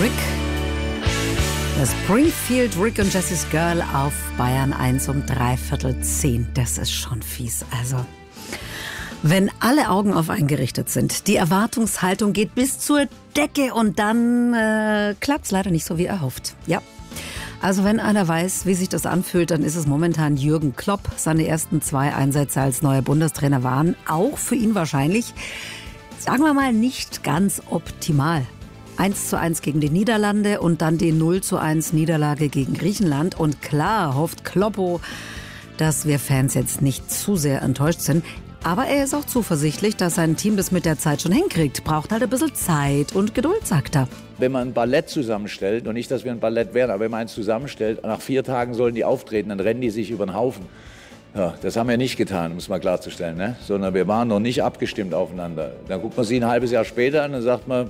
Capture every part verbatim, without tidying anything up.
Rick. Das Springfield Rick und Jessie's Girl auf Bayern eins um dreiviertel zehn. Das ist schon fies. Also, wenn alle Augen auf einen gerichtet sind, die Erwartungshaltung geht bis zur Decke und dann äh, klappt es leider nicht so, wie erhofft. Ja. Also wenn einer weiß, wie sich das anfühlt, dann ist es momentan Jürgen Klopp. Seine ersten zwei Einsätze als neuer Bundestrainer waren auch für ihn wahrscheinlich, sagen wir mal, nicht ganz optimal. eins zu eins gegen die Niederlande und dann die null zu eins Niederlage gegen Griechenland. Und klar hofft Kloppo, dass wir Fans jetzt nicht zu sehr enttäuscht sind. Aber er ist auch zuversichtlich, dass sein Team das mit der Zeit schon hinkriegt. Braucht halt ein bisschen Zeit und Geduld, sagt er. Wenn man ein Ballett zusammenstellt, und nicht, dass wir ein Ballett wären, aber wenn man eins zusammenstellt, nach vier Tagen sollen die auftreten, dann rennen die sich über den Haufen. Ja, das haben wir nicht getan, um es mal klarzustellen, ne? Sondern wir waren noch nicht abgestimmt aufeinander. Dann guckt man sie ein halbes Jahr später an und sagt man,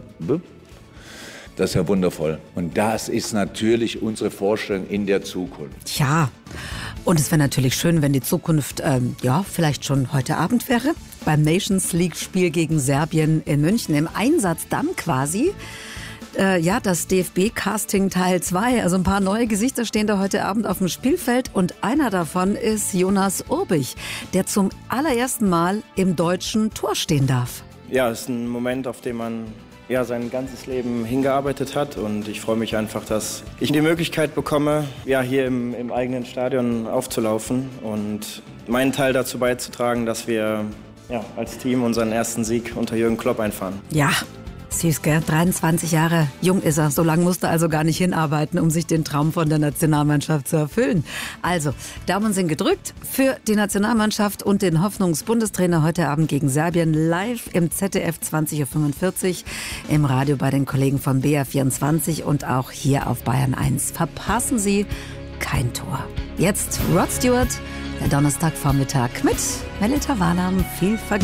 das ist ja wundervoll. Und das ist natürlich unsere Vorstellung in der Zukunft. Tja, und es wäre natürlich schön, wenn die Zukunft, ähm, ja, vielleicht schon heute Abend wäre. Beim Nations League-Spiel gegen Serbien in München. Im Einsatz dann quasi, äh, ja, das D F B-Casting Teil zwei. Also ein paar neue Gesichter stehen da heute Abend auf dem Spielfeld. Und einer davon ist Jonas Urbich, der zum allerersten Mal im deutschen Tor stehen darf. Ja, es ist ein Moment, auf den man ja, sein ganzes Leben hingearbeitet hat, und ich freue mich einfach, dass ich die Möglichkeit bekomme, ja, hier im, im eigenen Stadion aufzulaufen und meinen Teil dazu beizutragen, dass wir ja, als Team unseren ersten Sieg unter Jürgen Klopp einfahren. Ja, süß, gell? dreiundzwanzig Jahre jung ist er. So lange musste er also gar nicht hinarbeiten, um sich den Traum von der Nationalmannschaft zu erfüllen. Also, Daumen sind gedrückt für die Nationalmannschaft und den Hoffnungsbundestrainer heute Abend gegen Serbien live im Z D F zwanzig Uhr fünfundvierzig, im Radio bei den Kollegen von B R vierundzwanzig und auch hier auf Bayern eins. Verpassen Sie kein Tor. Jetzt Rod Stewart, der Donnerstagvormittag mit Melita Walam. Viel Vergnügen.